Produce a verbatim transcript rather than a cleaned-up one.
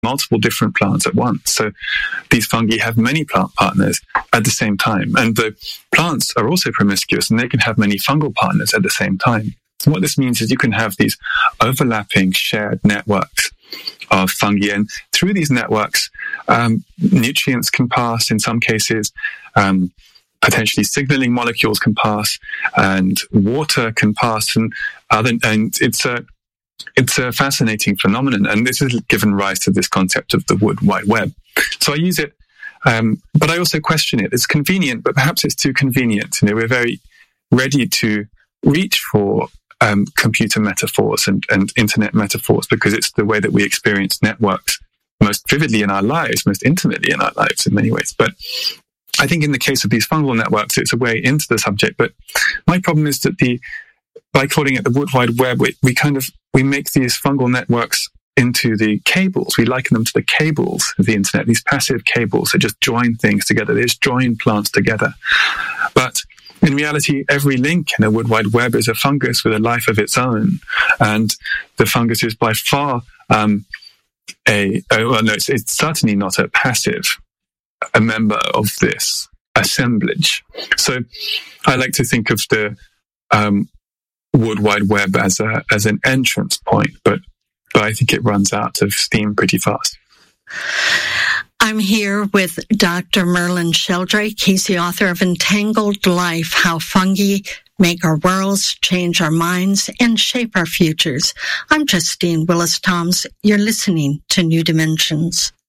multiple different plants at once. So these fungi have many plant partners at the same time. And the plants are also promiscuous, and they can have many fungal partners at the same time. So what this means is you can have these overlapping shared networks of fungi. And through these networks, um, nutrients can pass in some cases, um, potentially signaling molecules can pass, and water can pass, and other, and it's a It's a fascinating phenomenon, and this has given rise to this concept of the Wood Wide Web. So I use it, um, but I also question it. It's convenient, but perhaps it's too convenient. You know, we're very ready to reach for um, computer metaphors and, and internet metaphors because it's the way that we experience networks most vividly in our lives, most intimately in our lives in many ways. But I think in the case of these fungal networks, it's a way into the subject. But my problem is that the by calling it the Wood Wide Web, we, we kind of, we make these fungal networks into the cables. We liken them to the cables of the internet, these passive cables that just join things together. They just join plants together. But in reality, every link in a Wood Wide Web is a fungus with a life of its own. And the fungus is by far um, a, oh, well, no, it's, it's certainly not a passive a member of this assemblage. So I like to think of the um, Wood Wide Web as a as an entrance point, but but I think it runs out of steam pretty fast. I'm here with Doctor Merlin Sheldrake. He's the author of Entangled Life, How Fungi Make Our Worlds, Change Our Minds, and Shape Our Futures. I'm Justine Willis-Toms. You're listening to New Dimensions.